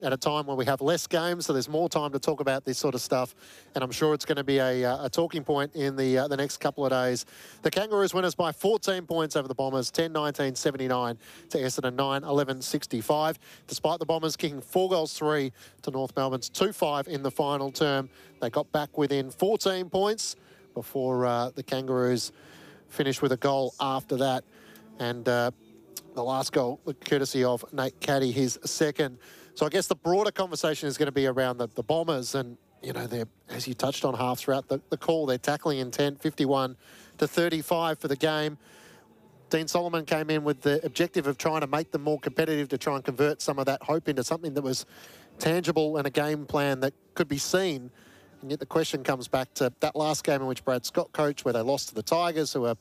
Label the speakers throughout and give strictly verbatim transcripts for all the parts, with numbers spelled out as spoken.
Speaker 1: at a time when we have less games, so there's more time to talk about this sort of stuff, and I'm sure it's going to be a, uh, a talking point in the uh, the next couple of days. The Kangaroos winners by fourteen points over the Bombers, ten nineteen seventy-nine to Essendon nine eleven sixty-five. Despite the Bombers kicking four goals three to North Melbourne's two five in the final term, they got back within fourteen points before uh, the Kangaroos finished with a goal after that, and uh, the last goal, courtesy of Nate Caddy, his second. So I guess the broader conversation is going to be around the, the Bombers and, you know, they're, as you touched on half throughout the, the call, their tackling intent, fifty-one to thirty-five for the game. Dean Solomon came in with the objective of trying to make them more competitive, to try and convert some of that hope into something that was tangible and a game plan that could be seen. And yet the question comes back to that last game in which Brad Scott coached, where they lost to the Tigers, who are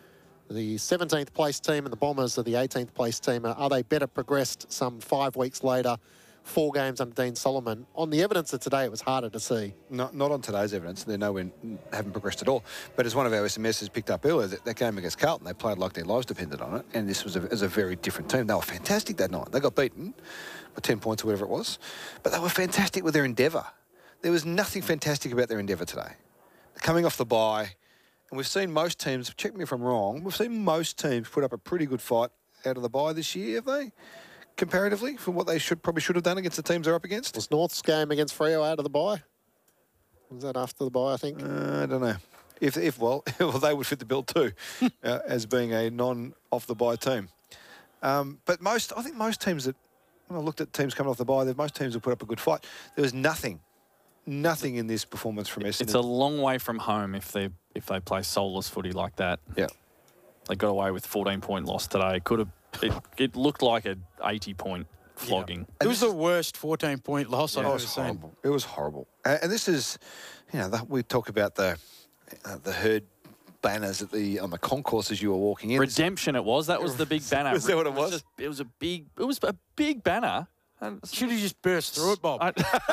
Speaker 1: the seventeenth place team, and the Bombers are the eighteenth place team. Are they better progressed some five weeks later, four games under Dean Solomon? On the evidence of today, it was harder to see.
Speaker 2: Not, not on today's evidence. They're nowhere, haven't progressed at all. But as one of our S M Ss picked up earlier, that, that game against Carlton, they played like their lives depended on it. And this was a, was a very different team. They were fantastic that night. They got beaten by ten points or whatever it was. But they were fantastic with their endeavour. There was nothing fantastic about their endeavour today. They're coming off the bye. And we've seen most teams, check me if I'm wrong, we've seen most teams put up a pretty good fight out of the bye this year, have they? Comparatively, from what they should probably should have done against the teams they're up against?
Speaker 1: Was North's game against Freo out of the bye? Was that after the bye, I think?
Speaker 2: Uh, I don't know. If, if well, well, they would fit the bill too, uh, as being a non-off-the-bye team. Um, but most, I think most teams that, when I looked at teams coming off the bye, most teams have put up a good fight. There was nothing, nothing in this performance from Essendon.
Speaker 3: It's a long way from home if they if they play soulless footy like that.
Speaker 2: Yeah.
Speaker 3: They got away with fourteen point loss today. Could have. It, it looked like an eighty point flogging.
Speaker 4: Yeah. It was the worst fourteen point loss
Speaker 2: yeah,
Speaker 4: I've
Speaker 2: ever
Speaker 4: ever seen.
Speaker 2: Horrible. It was horrible. Uh, and this is, you know, the, we talk about the uh, the herd banners at the on the concourse as you were walking in.
Speaker 3: Redemption, it was. That was the big banner.
Speaker 2: Was that what it was?
Speaker 3: It was, just, it was a big. It was a big banner.
Speaker 4: Should have just burst through it, Bob.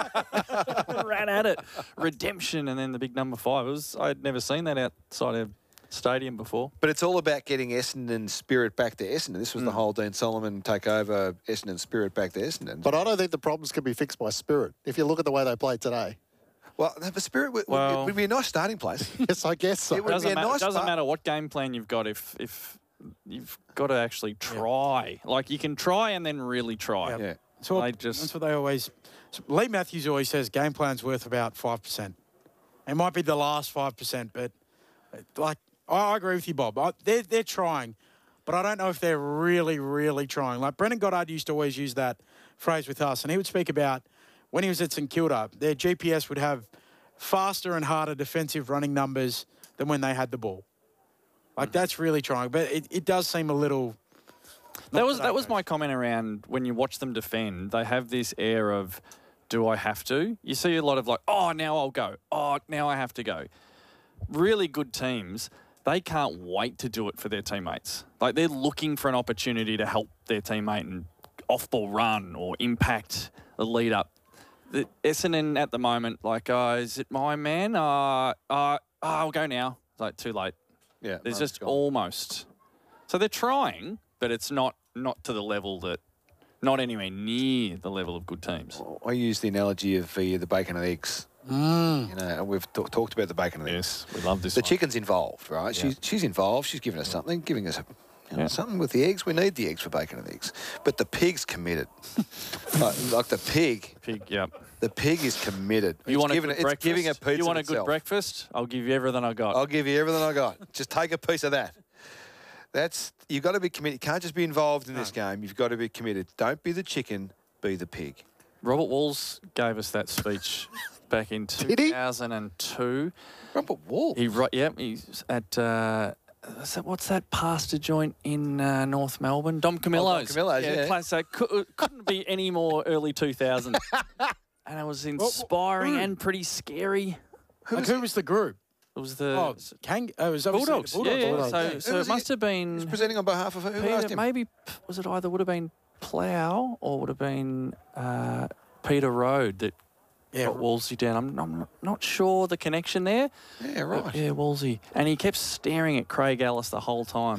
Speaker 3: I ran at it. Redemption, and then the big number five. It was. I'd never seen that outside of stadium before.
Speaker 2: But it's all about getting Essendon's spirit back to Essendon. This was mm. the whole Dean Solomon take over Essendon's spirit back to Essendon.
Speaker 1: But I don't think the problems can be fixed by spirit. If you look at the way they played today.
Speaker 2: Well, the spirit would,
Speaker 3: well,
Speaker 2: it would be a nice starting place.
Speaker 1: Yes, I guess so.
Speaker 2: It would
Speaker 3: doesn't
Speaker 2: be a
Speaker 3: ma-
Speaker 2: nice
Speaker 3: doesn't
Speaker 2: part.
Speaker 3: matter what game plan you've got if if you've got to actually try. Yeah. Like you can try and then really try.
Speaker 4: Yep.
Speaker 2: Yeah.
Speaker 4: So
Speaker 3: they just,
Speaker 4: that's what they always. So Lee Matthews always says game plan's worth about five percent. It might be the last five percent, but like I, I agree with you, Bob. I, they're they're trying, but I don't know if they're really really trying. Like Brendan Goddard used to always use that phrase with us, and he would speak about when he was at St Kilda, their G P S would have faster and harder defensive running numbers than when they had the ball. Like mm-hmm. that's really trying, but it, it does seem a little.
Speaker 3: That was that was my comment around when you watch them defend. They have this air of, do I have to? You see a lot of like, oh, now I'll go. Oh, now I have to go. Really good teams, they can't wait to do it for their teammates. Like they're looking for an opportunity to help their teammate and off-ball run or impact the lead up. The Essendon at the moment, like, oh, is it my man? Uh, uh, oh, I'll go now. It's like too late.
Speaker 2: Yeah,
Speaker 3: There's
Speaker 2: no,
Speaker 3: just almost. So they're trying, but it's not not to the level that, not anywhere near the level of good teams.
Speaker 2: I use the analogy of the, the bacon and eggs.
Speaker 4: Mm.
Speaker 2: You know, we've t- talked about the bacon and
Speaker 3: yes,
Speaker 2: eggs.
Speaker 3: we love this
Speaker 2: The
Speaker 3: one.
Speaker 2: chicken's involved, right?
Speaker 3: Yeah.
Speaker 2: She's, she's involved. She's giving us something, giving us a, you know,
Speaker 3: Yeah.
Speaker 2: something with the eggs. We need the eggs for bacon and eggs. But the pig's committed. like, like the pig.
Speaker 3: Pig, yep.
Speaker 2: The pig is committed.
Speaker 3: You
Speaker 2: it's
Speaker 3: want a
Speaker 2: giving,
Speaker 3: good
Speaker 2: it's
Speaker 3: breakfast?
Speaker 2: giving a piece
Speaker 3: You want
Speaker 2: of
Speaker 3: a good
Speaker 2: itself.
Speaker 3: breakfast? I'll give you everything I got.
Speaker 2: I'll give you everything I got. Just take a piece of that. That's you've got to be committed. You can't just be involved in
Speaker 4: no.
Speaker 2: this game. You've got to be committed. Don't be the chicken, be the pig.
Speaker 3: Robert Walls gave us that speech back in two thousand two.
Speaker 2: Robert Walls?
Speaker 3: He right, yep, he's at uh, is that, what's that pasta joint in uh, North Melbourne? Dom Camillo's.
Speaker 2: Dom Camillo's, yeah.
Speaker 3: Place, so cou- couldn't be any more early two thousands. And it was inspiring and pretty scary.
Speaker 4: Who, like, was, who was the group?
Speaker 3: It was the
Speaker 4: oh, Kang- oh, it was
Speaker 3: Bulldogs.
Speaker 4: The Bulldogs.
Speaker 3: Yeah, yeah.
Speaker 4: Bulldogs.
Speaker 3: So,
Speaker 4: Yeah.
Speaker 3: so it
Speaker 2: was
Speaker 3: must
Speaker 2: he?
Speaker 3: have been.
Speaker 2: He's presenting on behalf of who? Who
Speaker 3: Peter,
Speaker 2: asked him?
Speaker 3: maybe was it either would have been Plough or would have been uh, Peter Road that
Speaker 4: yeah.
Speaker 3: got Wolsey down. I'm, I'm not sure the connection there.
Speaker 2: Yeah, right.
Speaker 3: But yeah, Wolsey. And he kept staring at Craig Ellis the whole time.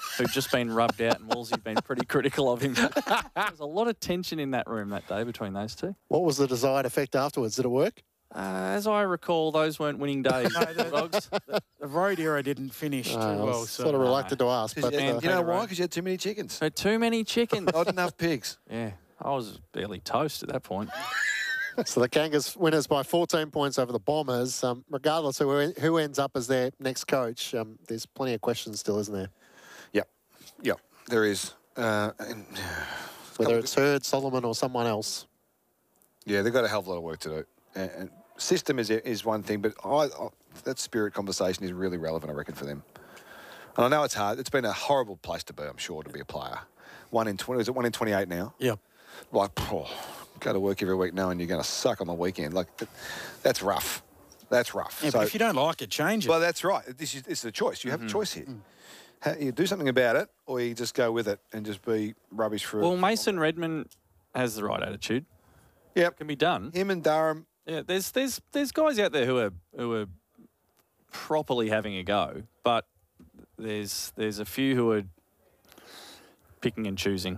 Speaker 3: who'd just been rubbed out, and Woolsey'd been pretty critical of him. There's a lot of tension in that room that day between those two.
Speaker 1: What was the desired effect afterwards? Did it work?
Speaker 3: Uh, as I recall, those weren't winning days.
Speaker 4: No, the-
Speaker 3: Bulldogs.
Speaker 4: The road era didn't finish
Speaker 1: Uh,
Speaker 4: too
Speaker 1: I
Speaker 4: well.
Speaker 1: was
Speaker 4: So
Speaker 1: sort of reluctant to ask,
Speaker 2: 'Cause
Speaker 1: but
Speaker 2: you,
Speaker 1: uh,
Speaker 2: you know why? Because you had too many chickens.
Speaker 3: So too many chickens.
Speaker 2: Not enough pigs.
Speaker 3: Yeah, I was barely toast at that point.
Speaker 1: so the Kangas winners by fourteen points over the Bombers. Um, regardless of who, who ends up as their next coach, um, there's plenty of questions still, isn't there?
Speaker 2: Yep. Yep. There is. Uh, and,
Speaker 1: Whether it's Hurd, Solomon, or someone else.
Speaker 2: yeah, they've got a hell of a lot of work to do. And, and system is is one thing, but I, I, that spirit conversation is really relevant, I reckon, for them. And I know it's hard. It's been a horrible place to be, I'm sure, to be a player. One in twenty. Is it one in twenty-eight now?
Speaker 4: yeah.
Speaker 2: Like, oh, go to work every week knowing you're going to suck on the weekend. Like, that, that's rough. That's rough.
Speaker 4: Yeah,
Speaker 2: so,
Speaker 4: but if you don't like it, change it.
Speaker 2: well, that's right. This is, this is a choice. You have a choice here. Ha- You do something about it, or you just go with it and just be rubbish for
Speaker 3: Well,
Speaker 2: it.
Speaker 3: Mason Redmond has the right attitude.
Speaker 2: Yep.
Speaker 3: Can be done.
Speaker 2: Him and Durham.
Speaker 3: Yeah, there's there's there's guys out there who are who are properly having a go, but there's there's a few who are picking and choosing.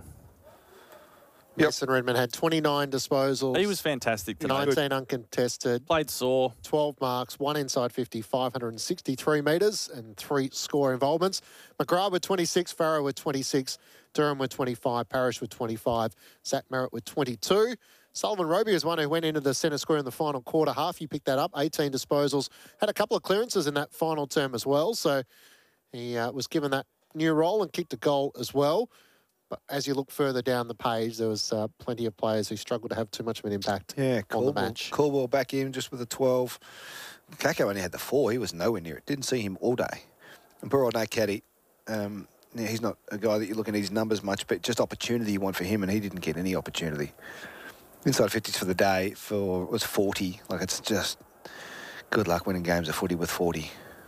Speaker 2: Yep.
Speaker 1: Mason Redmond had twenty-nine disposals.
Speaker 3: He was fantastic today.
Speaker 1: nineteen uncontested,
Speaker 3: Played sore.
Speaker 1: twelve marks, one inside fifty, five hundred sixty-three metres, and three score involvements. McGrath with twenty-six, Farrow with twenty-six, Durham with twenty-five, Parrish with twenty-five, Zach Merritt with twenty-two. Sullivan Roby is one who went into the centre square in the final quarter half. He picked that up, eighteen disposals, had a couple of clearances in that final term as well. So he uh, was given that new role and kicked a goal as well. But as you look further down the page, there was uh, plenty of players who struggled to have too much of an impact
Speaker 2: Yeah,
Speaker 1: on the
Speaker 2: Caldwell,
Speaker 1: match.
Speaker 2: Caldwell back in just with a twelve. Kako only had the four. He was nowhere near it. Didn't see him all day. And poor old Nate Caddy, um, yeah, he's not a guy that you're looking at his numbers much, but just opportunity you want for him, and he didn't get any opportunity. Inside fifties for the day for was forty. Like, it's just good luck winning games of footy with forty.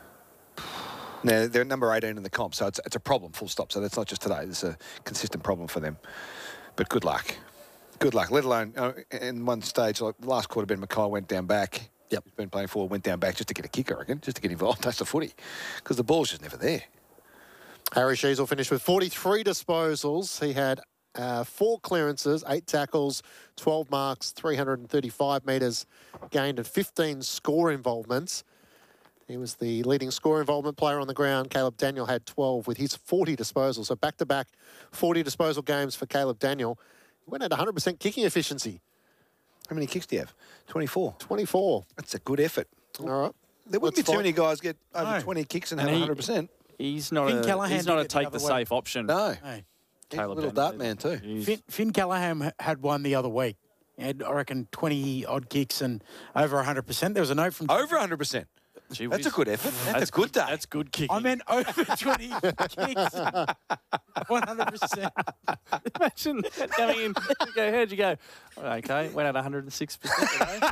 Speaker 2: Now, they're number eighteen in the comp, so it's, it's a problem, full stop. So that's not just today. It's a consistent problem for them. But good luck. Good luck, let alone uh, in one stage, like the last quarter, Ben Mackay went down back.
Speaker 1: Yep.
Speaker 2: He's been playing forward, went down back just to get a kick, I reckon, just to get involved. That's the footy. Because the ball's just never there.
Speaker 1: Harry Sheasel finished with forty-three disposals. He had uh, four clearances, eight tackles, twelve marks, three hundred thirty-five metres gained, and fifteen score involvements. He was the leading score involvement player on the ground. Caleb Daniel had twelve with his forty disposals. So back-to-back forty disposal games for Caleb Daniel. He went at one hundred percent kicking efficiency.
Speaker 2: How many kicks do you have? twenty-four.
Speaker 1: twenty-four.
Speaker 2: That's a good effort.
Speaker 1: All right.
Speaker 2: There wouldn't
Speaker 1: Let's
Speaker 2: be too
Speaker 1: find-
Speaker 2: many guys get over
Speaker 4: No.
Speaker 2: twenty kicks and,
Speaker 3: And
Speaker 2: have
Speaker 3: he-
Speaker 2: one hundred percent.
Speaker 3: He's not
Speaker 4: Finn
Speaker 3: a
Speaker 4: Callaghan
Speaker 3: he's not
Speaker 4: did
Speaker 3: a
Speaker 4: it the
Speaker 3: take the
Speaker 4: other way.
Speaker 3: safe option.
Speaker 2: No.
Speaker 4: Hey.
Speaker 2: He's a
Speaker 3: Caleb
Speaker 2: little
Speaker 3: Daniel.
Speaker 2: dart man too.
Speaker 3: He's-
Speaker 4: Finn, Finn Callaghan h- had one the other week. He had, I reckon, twenty odd kicks and over one hundred percent. There was a note from...
Speaker 2: Over one hundred percent.
Speaker 3: Gee
Speaker 2: That's a
Speaker 3: whiz.
Speaker 2: good effort. That's, a good day.
Speaker 3: That's good kicking.
Speaker 4: I meant over twenty kicks. one hundred percent.
Speaker 3: Imagine coming in. You go, how'd you go? Oh, okay, went at one hundred six percent today.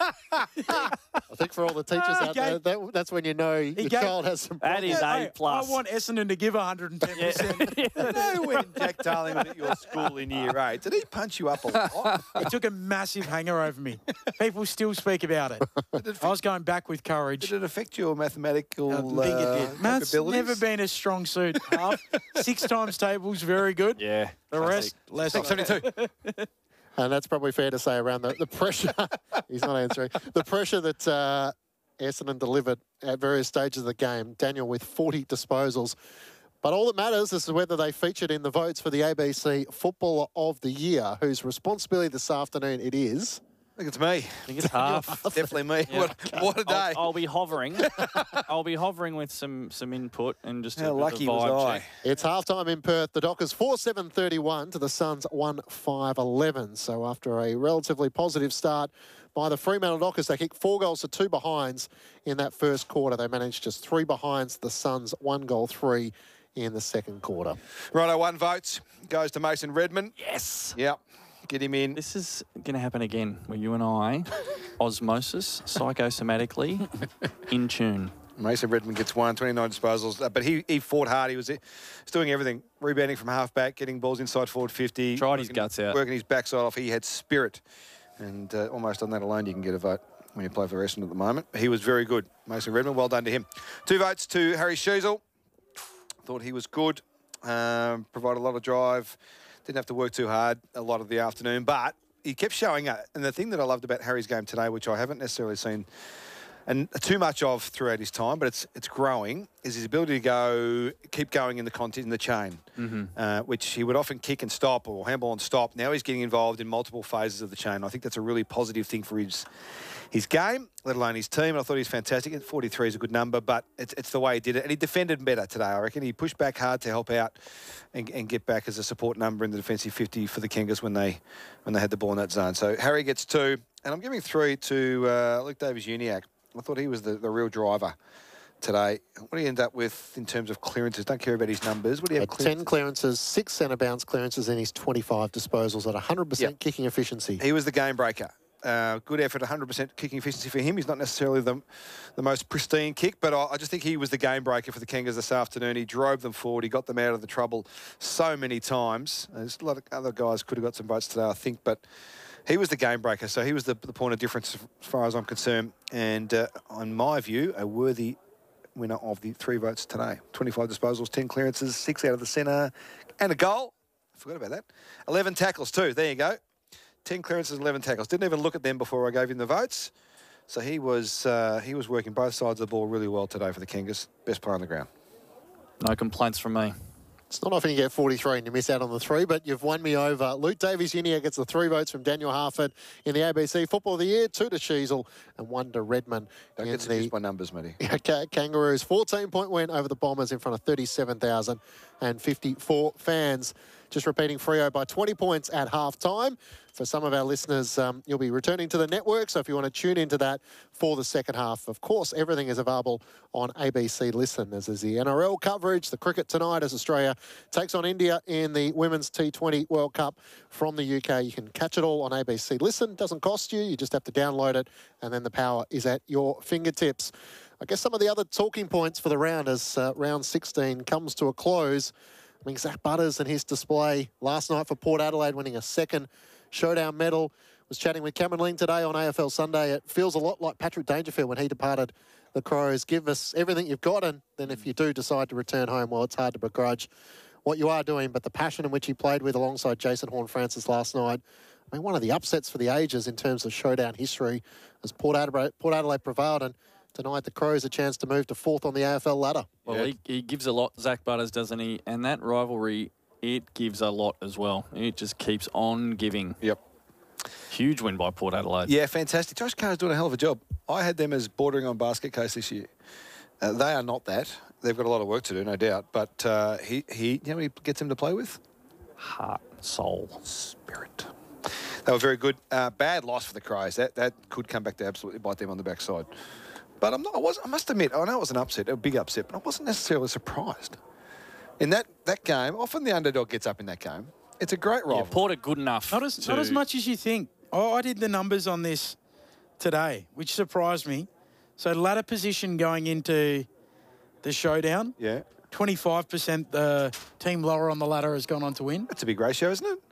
Speaker 1: I think for all the teachers
Speaker 4: Ah,
Speaker 1: out there,
Speaker 4: gave-
Speaker 1: that, that's when you know your
Speaker 4: gave-
Speaker 1: child has some
Speaker 3: That
Speaker 1: problems.
Speaker 3: is
Speaker 4: I,
Speaker 3: A plus.
Speaker 4: I want Essendon to give one hundred ten percent.
Speaker 3: Yeah.
Speaker 2: I know when Jack Darling was at your school in year eight. Did he punch you up a lot?
Speaker 4: He took a massive hanger over me. People still speak about it. I was going back with courage.
Speaker 2: Did it affect your mathematical
Speaker 4: I think
Speaker 2: uh,
Speaker 4: it did. Matt's
Speaker 2: capabilities?
Speaker 4: never been a strong suit. Half. Six times tables, very good.
Speaker 3: Yeah.
Speaker 4: The rest, less.
Speaker 2: Six seventy-two.
Speaker 1: And that's probably fair to say around the, the pressure. He's not answering. The pressure that uh, Essendon delivered at various stages of the game. Daniel with forty disposals. But all that matters is whether they featured in the votes for the A B C Footballer of the Year, whose responsibility this afternoon it is.
Speaker 2: I think it's me.
Speaker 3: I think it's half.
Speaker 2: Definitely me.
Speaker 3: Yeah.
Speaker 2: What, what a day.
Speaker 3: I'll, I'll be hovering. I'll be hovering with some some input and just
Speaker 2: How
Speaker 3: a bit of a
Speaker 2: lucky was
Speaker 3: vibe
Speaker 2: I?
Speaker 3: check.
Speaker 1: It's halftime in Perth. The Dockers four seven thirty-one to the Suns one five eleven. So after a relatively positive start by the Fremantle Dockers, they kicked four goals to two behinds in that first quarter. They managed just three behinds. The Suns one goal three in the second quarter.
Speaker 2: Righto, one vote goes to Mason Redmond.
Speaker 3: Yes.
Speaker 2: Yep. Get him in.
Speaker 3: This is going to happen again, where you and I, osmosis, psychosomatically, in tune.
Speaker 2: Mason Redmond gets one, twenty-nine disposals, uh, but he, he fought hard. He was, he was doing everything, rebounding from half-back, getting balls inside forward fifty.
Speaker 3: Tried his
Speaker 2: working-
Speaker 3: guts out.
Speaker 2: Working his backside off. He had spirit. And uh, almost on that alone, you can get a vote when you play for Essendon at the moment. He was very good, Mason Redmond. Well done to him. Two votes to Harry Sheasel. Thought he was good. Um, provided a lot of drive. Didn't have to work too hard a lot of the afternoon, but he kept showing up. And the thing that I loved about Harry's game today, which I haven't necessarily seen and too much of throughout his time, but it's it's growing, is his ability to go, keep going in the content, in the chain,
Speaker 3: Mm-hmm.
Speaker 2: uh, which he would often kick and stop or handball and stop. Now he's getting involved in multiple phases of the chain. I think that's a really positive thing for his his game, let alone his team. And I thought he was fantastic. And forty-three is a good number, but it's, it's the way he did it. And he defended better today, I reckon. He pushed back hard to help out and, and get back as a support number in the defensive fifty for the Kangas when they when they had the ball in that zone. So Harry gets two. And I'm giving three to uh, Luke Davies-Uniacke. I thought he was the, the real driver today. What do you end up with in terms of clearances? Don't care about his numbers. What do you have?
Speaker 1: Had ten clearances, six centre bounce clearances in his twenty-five disposals at one hundred percent
Speaker 2: Yep.
Speaker 1: kicking efficiency.
Speaker 2: He was the game breaker. Uh, good effort, one hundred percent kicking efficiency for him. He's not necessarily the, the most pristine kick, but I, I just think he was the game breaker for the Kangas this afternoon. He drove them forward. He got them out of the trouble so many times. There's a lot of other guys could have got some votes today, I think, but he was the game breaker. So he was the, the point of difference as far as I'm concerned. And uh, on my view, a worthy winner of the three votes today. twenty-five disposals, ten clearances, six out of the centre, and a goal. I forgot about that. eleven tackles too. There you go. ten clearances, eleven tackles. Didn't even look at them before I gave him the votes. So he was uh, he was working both sides of the ball really well today for the Kangas. Best player on the ground.
Speaker 3: No complaints from me.
Speaker 1: It's not often you get forty-three and you miss out on the three, but you've won me over. Luke Davies-Uniacke gets the three votes from Daniel Harford in the A B C Football of the Year, two to Sheasel and one to Redmond.
Speaker 2: Don't
Speaker 1: in
Speaker 2: get seduced by numbers, matey.
Speaker 1: the Kangaroos fourteen-point win over the Bombers in front of thirty-seven thousand fifty-four fans. Just repeating, Freo by twenty points at half-time. For some of our listeners, um, you'll be returning to the network, so if you want to tune into that for the second half, of course, everything is available on A B C Listen. As is the N R L coverage, the cricket tonight as Australia takes on India in the Women's T twenty World Cup from the U K. You can catch it all on A B C Listen. Doesn't cost you. You just have to download it, and then the power is at your fingertips. I guess some of the other talking points for the round as uh, round sixteen comes to a close. I mean, Zach Butters and his display last night for Port Adelaide, winning a second showdown medal. Was chatting with Cameron Ling today on A F L Sunday. It feels a lot like Patrick Dangerfield when he departed the Crows. Give us everything you've got, and then if you do decide to return home, well, it's hard to begrudge what you are doing. But the passion in which he played with alongside Jason Horne-Francis last night, I mean, one of the upsets for the ages in terms of showdown history as Port Adelaide, Port Adelaide prevailed and denied the Crows a chance to move to fourth on the A F L ladder.
Speaker 3: Well,
Speaker 2: Yeah.
Speaker 3: he, he gives a lot, Zach Butters, doesn't he? And that rivalry, it gives a lot as well. It just keeps on giving.
Speaker 2: Yep.
Speaker 3: Huge win by Port Adelaide.
Speaker 2: Yeah, fantastic. Josh Carr's doing a hell of a job. I had them as bordering on basket case this year. Uh, they are not that. They've got a lot of work to do, no doubt. But uh, he, he, you know what he gets him to play with?
Speaker 3: Heart, soul.
Speaker 2: Spirit. They were very good. Uh, bad loss for the Crows. That that could come back to absolutely bite them on the backside. But I'm not. I was. I must admit. I know it was an upset, a big upset, but I wasn't necessarily surprised. In that that game, often the underdog gets up in that game. It's a great
Speaker 3: Yeah,
Speaker 2: rivalry.
Speaker 3: Port are good enough.
Speaker 4: Not as,
Speaker 3: to,
Speaker 4: not as much as you think. Oh, I did the numbers on this today, which surprised me. So ladder position going into the showdown,
Speaker 2: Yeah,
Speaker 4: twenty-five percent the team lower on the ladder has gone on to win.
Speaker 2: that's a big ratio, isn't it?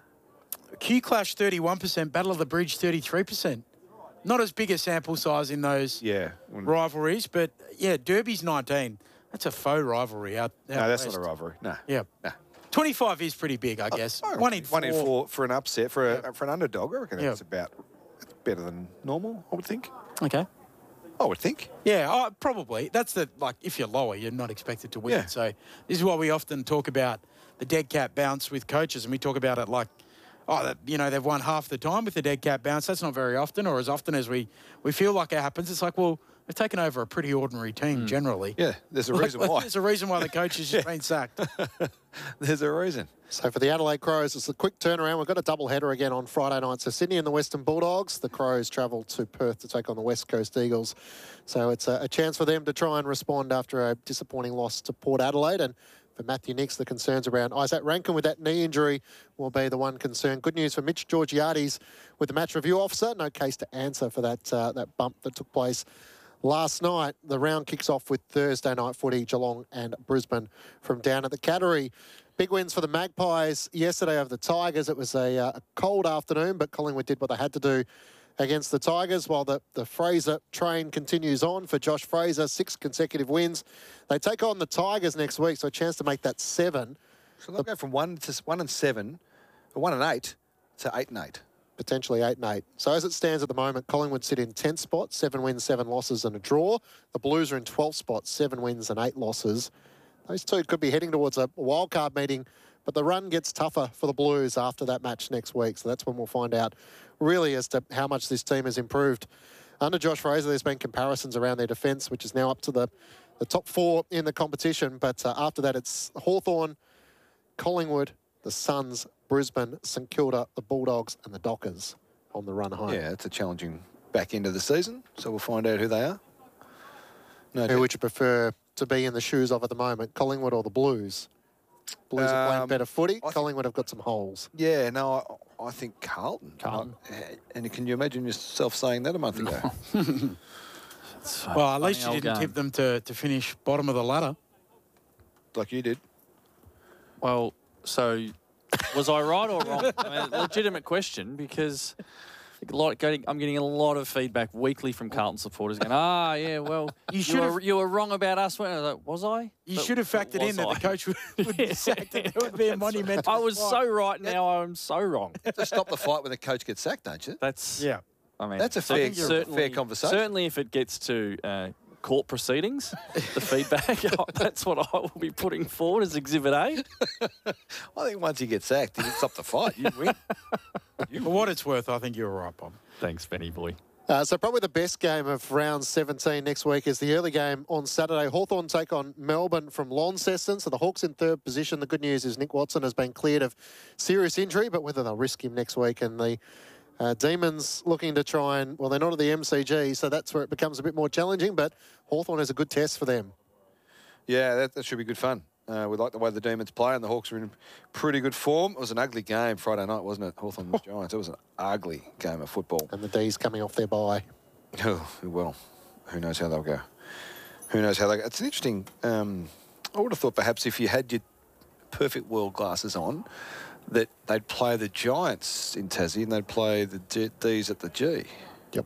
Speaker 4: Q Clash thirty-one percent, Battle of the Bridge thirty-three percent. Not as big a sample size in those
Speaker 2: Yeah. When-
Speaker 4: rivalries, but yeah, Derby's nineteen. That's a faux rivalry out, out
Speaker 2: no, that's
Speaker 4: west.
Speaker 2: not a rivalry. No.
Speaker 4: Yeah.
Speaker 2: No.
Speaker 4: twenty-five is pretty big, I guess.
Speaker 2: Oh,
Speaker 4: One in four.
Speaker 2: One in four for an upset, for a, for an underdog. I reckon
Speaker 4: Yeah.
Speaker 2: that's about that's better than normal, I would think.
Speaker 4: Okay.
Speaker 2: I would think.
Speaker 4: Yeah, uh, probably. That's the, like, if you're lower, you're not expected to win.
Speaker 2: Yeah.
Speaker 4: So this is why we often talk about the dead cat bounce with coaches, and we talk about it like, oh, that, you know, they've won half the time with the dead cat bounce. That's not very often, or as often as we, we feel like it happens. It's like, well, they've taken over a pretty ordinary team generally.
Speaker 2: Yeah, there's a
Speaker 4: Like,
Speaker 2: reason why.
Speaker 4: There's a reason why the coach has just been sacked.
Speaker 2: There's a reason.
Speaker 1: So for the Adelaide Crows, it's a quick turnaround. We've got a double header again on Friday night. So Sydney and the Western Bulldogs. The Crows travel to Perth to take on the West Coast Eagles. So it's a, a chance for them to try and respond after a disappointing loss to Port Adelaide. And for Matthew Nicks, the concerns around Isaac Rankin with that knee injury will be the one concern. Good news for Mitch Georgiades with the match review officer. No case to answer for that uh, that bump that took place last night. The round kicks off with Thursday night footy, Geelong and Brisbane from down at the Cattery. Big wins for the Magpies yesterday over the Tigers. It was a, uh, a cold afternoon, but Collingwood did what they had to do against the Tigers, while the, the Fraser train continues on for Josh Fraser, six consecutive wins. They take on the Tigers next week, so a chance to make that seven.
Speaker 2: So they'll go from one to one and seven, or one and eight, to eight and eight.
Speaker 1: Potentially eight and eight. So as it stands at the moment, Collingwood sit in tenth spot, seven wins, seven losses and a draw. The Blues are in twelfth spot, seven wins and eight losses. Those two could be heading towards a wildcard meeting, but the run gets tougher for the Blues after that match next week. So that's when we'll find out really as to how much this team has improved. Under Josh Fraser, there's been comparisons around their defence, which is now up to the, the top four in the competition. But uh, after that, it's Hawthorn, Collingwood, the Suns, Brisbane, St Kilda, the Bulldogs and the Dockers on the run home.
Speaker 2: Yeah, it's a challenging back end of the season, so we'll find out who they are. No,
Speaker 1: Who would you prefer to be in the shoes of at the moment, Collingwood or the Blues? Blues are playing
Speaker 2: Um,
Speaker 1: better footy.
Speaker 2: I th-
Speaker 1: Collingwood have got some holes.
Speaker 2: Yeah, no, I, I think Carlton.
Speaker 3: Carlton.
Speaker 2: I- and can you imagine yourself saying that a month ago?
Speaker 3: It's a
Speaker 4: Well, at least you
Speaker 3: funny old
Speaker 4: didn't
Speaker 3: game.
Speaker 4: tip them to, to finish bottom of the ladder.
Speaker 2: Like you did.
Speaker 3: Well, so was I right or wrong? I mean, legitimate question because a lot, getting, I'm getting a lot of feedback weekly from Carlton supporters going, ah, yeah, well,
Speaker 4: You
Speaker 3: you,
Speaker 4: should
Speaker 3: were,
Speaker 4: have-
Speaker 3: you were wrong about us. When I was, like, was I?
Speaker 4: You
Speaker 3: But-
Speaker 4: should have
Speaker 3: but
Speaker 4: factored in
Speaker 3: was
Speaker 4: that
Speaker 3: I?
Speaker 4: the coach would, would be sacked and there would be a
Speaker 3: That's
Speaker 4: monumental
Speaker 3: right. I was
Speaker 4: fight.
Speaker 3: so right, now I'm so wrong.
Speaker 2: To stop the fight when the coach gets sacked, don't you?
Speaker 3: That's,
Speaker 4: Yeah.
Speaker 3: I mean,
Speaker 2: That's a
Speaker 3: so
Speaker 2: fair-
Speaker 3: certainly,
Speaker 2: fair conversation.
Speaker 3: Certainly if it gets to uh, court proceedings, the feedback, that's what I will be putting forward as Exhibit A.
Speaker 2: I think once you get sacked, you can stop the fight. You win.
Speaker 4: For what it's worth, I think you're right, Bob.
Speaker 3: Thanks, Benny boy.
Speaker 1: Uh, so probably the best game of round seventeen next week is the early game on Saturday. Hawthorn take on Melbourne from Launceston. So the Hawks in third position. The good news is Nick Watson has been cleared of serious injury, but whether they'll risk him next week. And the uh, Demons looking to try and, well, they're not at the M C G, so that's where it becomes a bit more challenging. But Hawthorn is a good test for them.
Speaker 2: Yeah, that, that should be good fun. Uh, we like the way the Demons play, and the Hawks are in pretty good form. It was an ugly game Friday night, wasn't it? Hawthorn was Giants. It was an ugly game of football.
Speaker 1: And the D's coming off their bye.
Speaker 2: Oh, well, who knows how they'll go. Who knows how they'll go. It's an interesting... Um, I would have thought perhaps if you had your perfect world glasses on, that they'd play the Giants in Tassie and they'd play the G- D's at the G,
Speaker 1: Yep.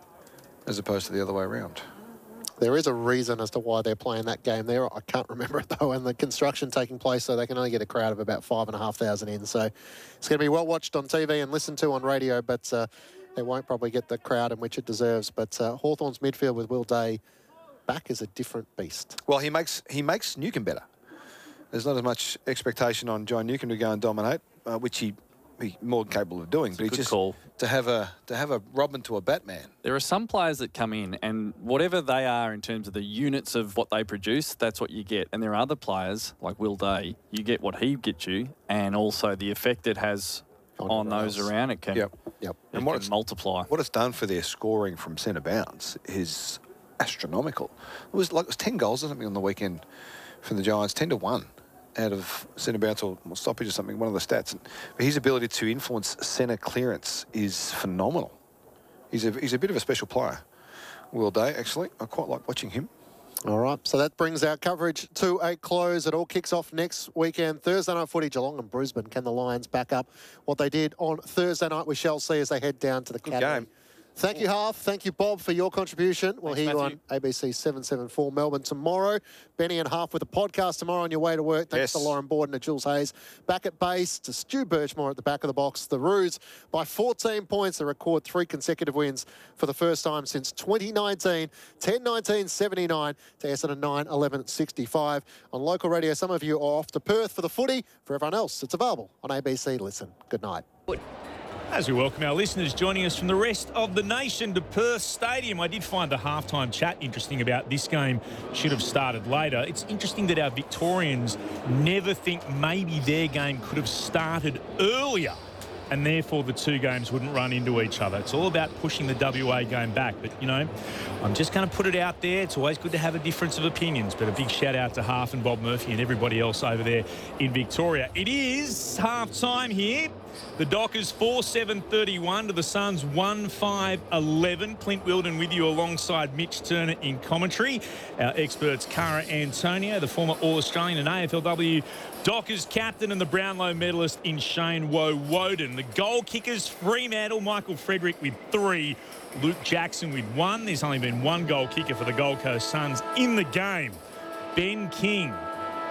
Speaker 2: as opposed to the other way around.
Speaker 1: There is a reason as to why they're playing that game there. I can't remember it though, and the construction taking place, so they can only get a crowd of about five and a half thousand in. So it's going to be well watched on T V and listened to on radio, but uh, they won't probably get the crowd in which it deserves. But uh, Hawthorn's midfield with Will Day back is a different beast.
Speaker 2: Well, he makes he makes Newcombe better. There's not as much expectation on John Newcombe to go and dominate, uh, which he he's more than capable of doing.
Speaker 3: It's
Speaker 2: but
Speaker 3: a
Speaker 2: he
Speaker 3: good
Speaker 2: just
Speaker 3: call.
Speaker 2: to have a to have a Robin to a Batman.
Speaker 3: There are some players that come in and whatever they are in terms of the units of what they produce, that's what you get. And there are other players like Will Day, you get what he gets you and also the effect it has
Speaker 1: On
Speaker 3: on
Speaker 1: everyone
Speaker 3: those
Speaker 1: else.
Speaker 3: around it can,
Speaker 2: Yep.
Speaker 1: Yep.
Speaker 3: it
Speaker 2: And what
Speaker 3: can
Speaker 2: it's-
Speaker 3: multiply.
Speaker 2: What it's done for their scoring from centre bounce is astronomical. It was like it was ten goals or something on the weekend from the Giants, ten to one out of centre bounce or stoppage or something. One of the stats. And his ability to influence centre clearance is phenomenal. He's a he's a bit of a special player. Will Day, actually, I quite like watching him.
Speaker 1: All right, so that brings our coverage to a close. It all kicks off next weekend. Thursday night footy, Geelong and Brisbane. Can the Lions back up what they did on Thursday night? We shall see as they head down to the
Speaker 2: Good
Speaker 1: Academy.
Speaker 2: game.
Speaker 1: Thank you, Half. Thank you, Bob, for your contribution. We'll
Speaker 3: Thanks,
Speaker 1: hear you
Speaker 3: Matthew.
Speaker 1: on A B C seven seventy-four Melbourne tomorrow. Benny and Half with a podcast tomorrow on your way to work. Thanks
Speaker 2: Yes.
Speaker 1: to Lauren Borden and Jules Hayes. Back at base to Stu Birchmore at the back of the box. The Roos by fourteen points. They record three consecutive wins for the first time since twenty nineteen. ten nineteen seventy-nine to Essendon nine eleven sixty-five. On local radio, some of you are off to Perth for the footy. For everyone else, it's available on A B C Listen. Good night.
Speaker 5: As we welcome our listeners joining us from the rest of the nation to Perth Stadium. I did find the halftime chat interesting about this game should have started later. It's interesting that our Victorians never think maybe their game could have started earlier and therefore the two games wouldn't run into each other. It's all about pushing the W A game back. But, you know, I'm just going to put it out there. It's always good to have a difference of opinions. But a big shout out to Half and Bob Murphy and everybody else over there in Victoria. It is half-time here. The Dockers four seven thirty-one to the Suns one five eleven. Clint Wilden with you alongside Mitch Turner in commentary. Our experts Cara Antonio, the former All-Australian and A F L W Dockers captain, and the Brownlow medalist in Shane Woe-Woden. The goal kickers, Fremantle, Michael Frederick with three. Luke Jackson with one. There's only been one goal kicker for the Gold Coast Suns in the game. Ben King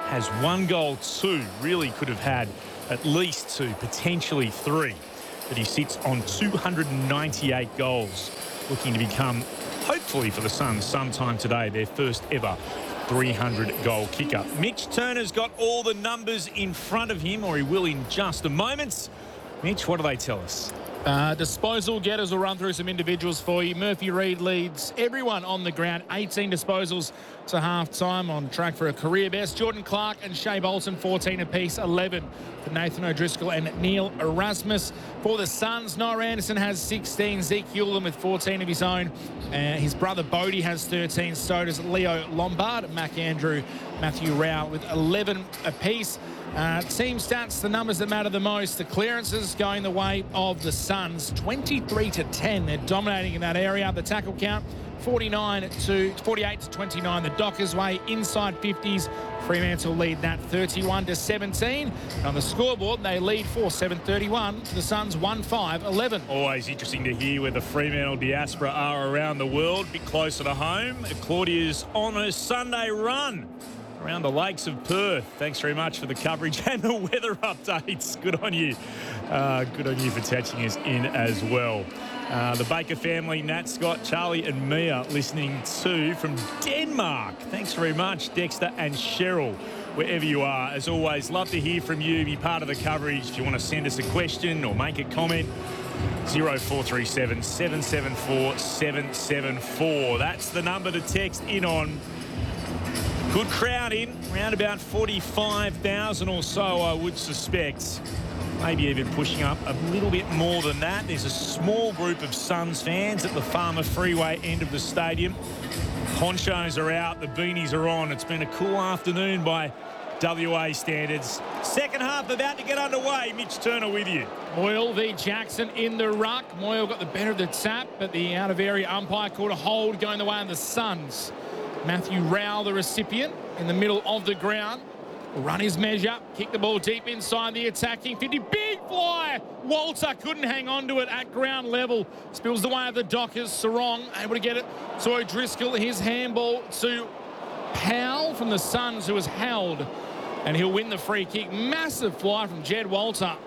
Speaker 5: has one goal, two. Really could have had at least two, potentially three. But he sits on two hundred ninety-eight goals, looking to become, hopefully for the Suns, sometime today, their first ever three hundred goal kicker. Mitch Turner's got all the numbers in front of him, or he will in just a moment. Mitch, what do they tell us?
Speaker 6: Uh, disposal getters will run through some individuals for you. Murphy Reid leads everyone on the ground. eighteen disposals to half-time, on track for a career best. Jordan Clark and Shea Bolton, fourteen apiece, eleven for Nathan O'Driscoll and Neil Erasmus. For the Suns, Noah Anderson has sixteen. Zeke Hewlin with fourteen of his own. Uh, his brother Bodie has thirteen. So does Leo Lombard. Mac Andrew, Matthew Rao with eleven apiece. Uh, team stats, the numbers that matter the most. The clearances going the way of the Suns, twenty-three to ten. They're dominating in that area. The tackle count, forty-nine to forty-eight to twenty-nine. The Dockers way, inside fifties. Fremantle lead that thirty-one to seventeen. On the scoreboard, they lead for seven thirty-one. The Suns one five eleven.
Speaker 5: Always interesting to hear where the Fremantle diaspora are around the world. A bit closer to home. Claudia's on a Sunday run around the lakes of Perth. Thanks very much for the coverage and the weather updates. Good on you. Uh, good on you for touching us in as well. Uh, the Baker family, Nat, Scott, Charlie and Mia listening to from Denmark. Thanks very much, Dexter and Cheryl, wherever you are. As always, love to hear from you. Be part of the coverage. If you want to send us a question or make a comment, zero four three seven, seven seven four, seven seven four. That's the number to text in on. Good crowd in, around about forty-five thousand or so, I would suspect. Maybe even pushing up a little bit more than that. There's a small group of Suns fans at the Farmer Freeway end of the stadium. Ponchos are out, the beanies are on. It's been a cool afternoon by W A standards. Second half about to get underway. Mitch Turner with you.
Speaker 6: Moyle v Jackson in the ruck. Moyle got the better of the tap, but the out-of-area umpire called a hold going the way of the Suns. Matthew Rowell, the recipient, in the middle of the ground. Will run his measure, kick the ball deep inside the attacking fifty. Big fly! Walter couldn't hang on to it at ground level. Spills the way of the Dockers. Sarong able to get it to O'Driscoll. His handball to Powell from the Suns, who was held. And he'll win the free kick. Massive fly from Jed Walter.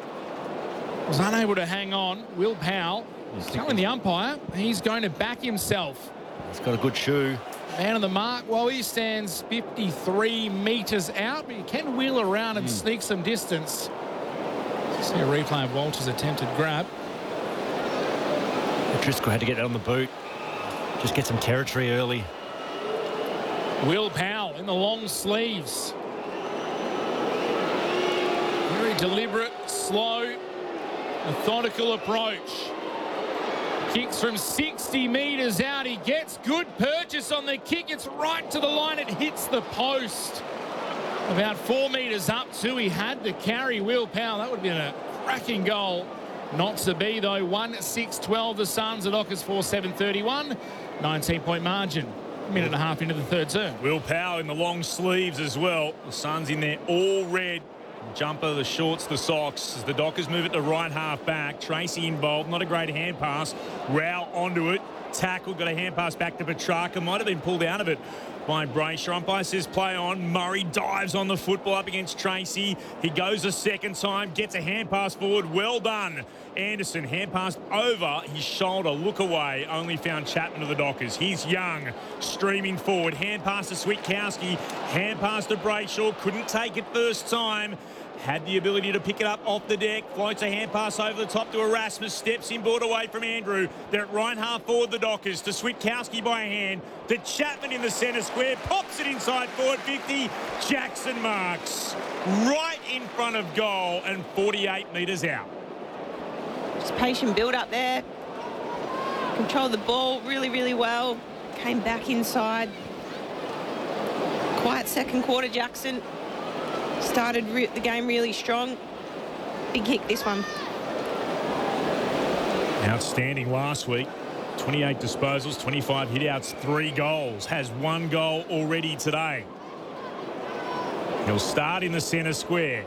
Speaker 6: Was unable to hang on. Will Powell is telling the umpire he's going to back himself.
Speaker 7: He's got a good shoe.
Speaker 6: Man on the mark. Well, he stands fifty-three metres out, but he can wheel around and mm. sneak some distance. See a replay of Walter's attempted grab.
Speaker 7: Driscoll had to get it on the boot. Just get some territory early.
Speaker 6: Will Powell in the long sleeves. Very deliberate, slow, methodical approach. Kicks from sixty metres out. He gets good purchase on the kick. It's right to the line. It hits the post. About four metres up too. He had to carry Will Powell. That would have been a cracking goal. Not to be though. one six twelve the Suns. The Dockers four seven thirty-one. nineteen point margin. A minute and a half into the third term.
Speaker 5: Will Powell in the long sleeves as well. The Suns in there all red. Jumper, the shorts, the socks. As the Dockers move it to right half back. Tracy involved. Not a great hand pass. Rao onto it. Tackle. Got a hand pass back to Petrarca. Might have been pulled out of it by Brayshaw. Umpire says play on. Murray dives on the football up against Tracy. He goes a second time. Gets a hand pass forward. Well done. Anderson hand passed over his shoulder. Look away. Only found Chapman of the Dockers. He's young. Streaming forward. Hand pass to Switkowski. Hand pass to Brayshaw. Couldn't take it first time. Had the ability to pick it up off the deck. Floats a hand pass over the top to Erasmus. Steps inboard away from Andrew. They're at right half forward, the Dockers. To Switkowski by a hand. To Chapman in the centre square. Pops it inside forward fifty. Jackson marks. Right in front of goal and forty-eight metres out.
Speaker 8: Just patient build up there. Controlled the ball really, really well. Came back inside. Quiet second quarter, Jackson. Started re the game really strong. Big kick this one.
Speaker 5: Outstanding last week. twenty-eight disposals, twenty-five hitouts, three goals. Has one goal already today. He'll start in the centre square.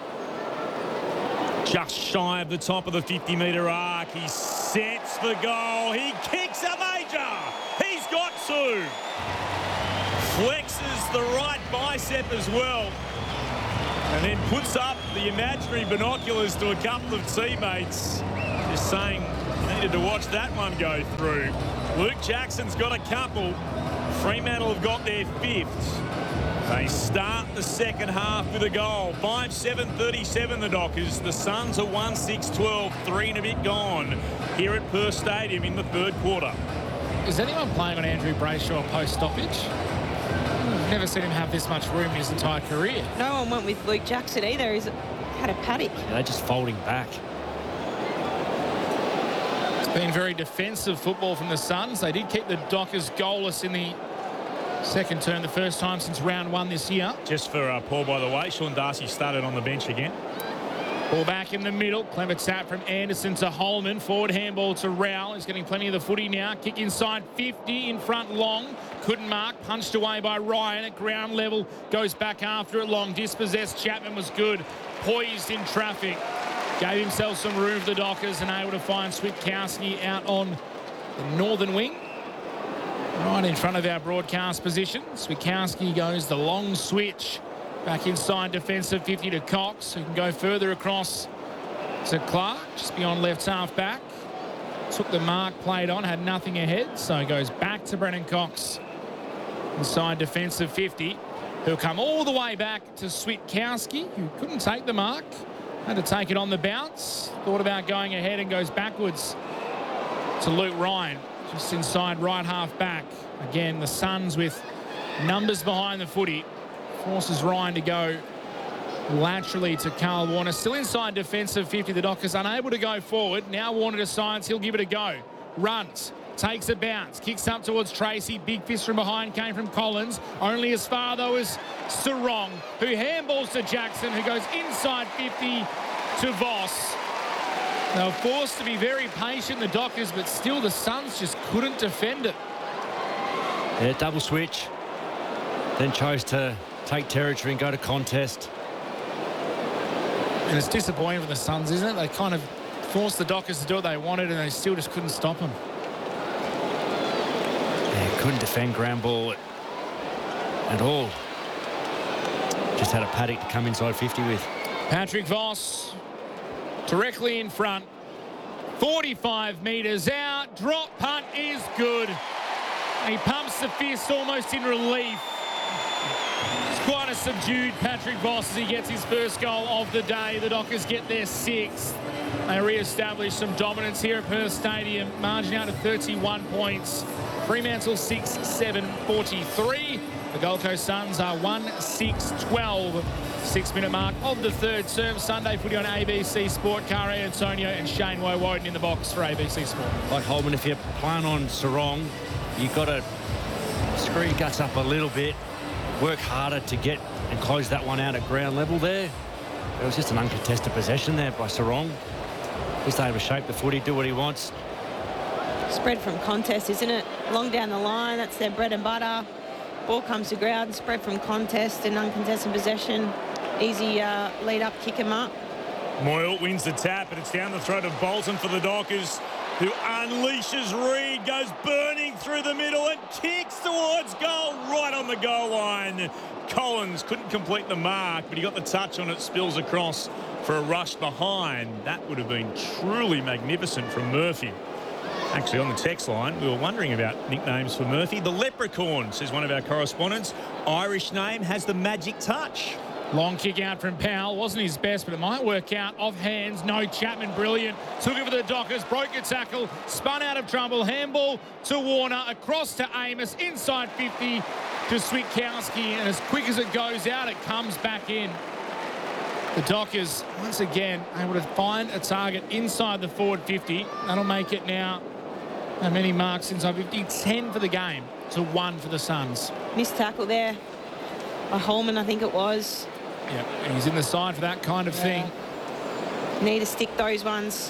Speaker 5: Just shy of the top of the fifty metre arc. He sets for goal. He kicks a major. He's got two. flexes the right bicep as well, and then puts up the imaginary binoculars to a couple of teammates, just saying you needed to watch that one go through. Luke Jackson's got a couple. Fremantle have got their fifth. They start the second half with a goal. five seven thirty-seven the Dockers. The Suns are one six twelve, three and a bit gone here at Perth Stadium in the third quarter.
Speaker 6: Is anyone playing on Andrew Brayshaw post-stoppage? I've never seen him have this much room in his entire career.
Speaker 8: No one went with Luke Jackson either. He's had a paddock.
Speaker 7: Yeah, they're just folding back.
Speaker 6: It's been very defensive football from the Suns. They did keep the Dockers goalless in the second term, the first time since round one this year.
Speaker 5: Just for uh, Paul, by the way, Sean Darcy started on the bench again.
Speaker 6: Ball back in the middle. Clever tap from Anderson to Holman. Forward handball to Rowell. He's getting plenty of the footy now. Kick inside fifty. In front long. Couldn't mark. Punched away by Ryan at ground level. Goes back after it long. Dispossessed. Chapman was good. Poised in traffic. Gave himself some room for the Dockers and able to find Switkowski out on the northern wing. Right in front of our broadcast position. Switkowski goes the long switch. Back inside defensive fifty to Cox, who can go further across to Clark, just beyond left half back. Took the mark, played on, had nothing ahead, so goes back to Brennan Cox. Inside defensive fifty, who'll come all the way back to Switkowski, who couldn't take the mark. Had to take it on the bounce. Thought about going ahead and goes backwards to Luke Ryan, just inside right half back. Again, the Suns with numbers behind the footy. Forces Ryan to go laterally to Carl Warner. Still inside defensive fifty. The Dockers unable to go forward. Now Warner decides he'll give it a go. Runs. Takes a bounce. Kicks up towards Tracy. Big fist from behind came from Collins. Only as far, though, as Sarong, who handballs to Jackson, who goes inside fifty to Voss. They were forced to be very patient, the Dockers, but still the Suns just couldn't defend it.
Speaker 7: Yeah, double switch. Then chose to take territory and go to contest.
Speaker 6: And it's disappointing for the Suns, isn't it? They kind of forced the Dockers to do what they wanted and they still just couldn't stop them.
Speaker 7: Yeah, couldn't defend ground ball at all. Just had a paddock to come inside fifty with.
Speaker 6: Patrick Voss directly in front. forty-five metres out. Drop punt is good. He pumps the fist almost in relief. It's quite a subdued Patrick Voss as he gets his first goal of the day. The Dockers get their sixth. They re-establish some dominance here at Perth Stadium. Margin out to thirty-one points. Fremantle six seven forty-three. The Gold Coast Suns are one six twelve. Six-minute mark of the third term. Sunday footy on A B C Sport. Kare Antonio and Shane Woewodin in the box for A B C Sport.
Speaker 7: Like Holman, if you're playing on Sarong, you've got to screw your guts up a little bit, work harder to get and close that one out at ground level there. It was just an uncontested possession there by Sarong. Just able to shape the footy, do what he wants.
Speaker 8: Spread from contest, isn't it? Long down the line, that's their bread and butter. Ball comes to ground, spread from contest and uncontested possession. Easy uh, lead up, kick him up.
Speaker 5: Moyle wins the tap, and it's down the throat of Bolton for the Dockers, who unleashes Reed, goes burning through the middle and kicks towards goal, right on the goal line. Collins couldn't complete the mark, but he got the touch on it, spills across for a rush behind. That would have been truly magnificent from Murphy. Actually, on the text line, we were wondering about nicknames for Murphy. The Leprechaun, says one of our correspondents. Irish name, has the magic touch.
Speaker 6: Long kick out from Powell. Wasn't his best, but it might work out. Off hands. No, Chapman, brilliant. Took it for the Dockers. Broke a tackle. Spun out of trouble. Handball to Warner. Across to Amos. Inside fifty to Switkowski. And as quick as it goes out, it comes back in. The Dockers, once again, able to find a target inside the forward fifty. That'll make it now how many marks inside fifty? ten for the game to one for the Suns.
Speaker 8: Missed tackle there by Holman, I think it was.
Speaker 6: Yeah, and he's in the side for that kind of
Speaker 8: yeah.
Speaker 6: thing.
Speaker 8: Need to stick those ones.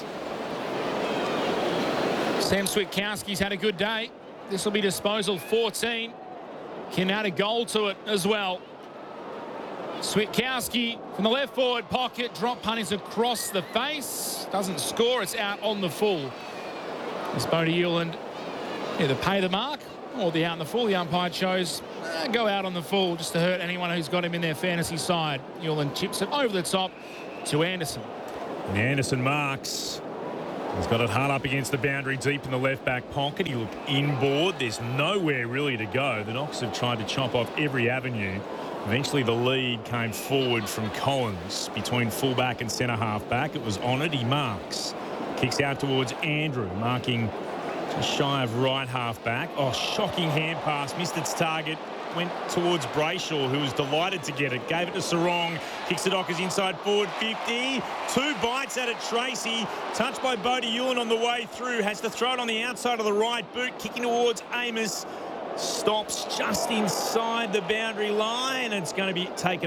Speaker 6: Sam Switkowski's had a good day. This will be disposal fourteen. Can add a goal to it as well. Switkowski from the left forward pocket. Drop punt is across the face. Doesn't score. It's out on the full. As Bodie Euland either pay the mark or the out on the full. The umpire chose uh, go out on the full just to hurt anyone who's got him in their fantasy side. Newland chips it over the top to Anderson.
Speaker 5: And Anderson marks. He's got it hard up against the boundary, deep in the left-back pocket. He looked inboard. There's nowhere really to go. The Knocks have tried to chop off every avenue. Eventually, the lead came forward from Collins between fullback and centre-half back. It was on it. He marks. Kicks out towards Andrew, marking just shy of right half-back. Oh, shocking hand pass. Missed its target. Went towards Brayshaw, who was delighted to get it. Gave it to Sarong. Kicks the Dockers inside forward fifty. Two bites at it, Tracy. Touched by Bodie Ewan on the way through. Has to throw it on the outside of the right boot. Kicking towards Amos. Stops just inside the boundary line. It's going to be taken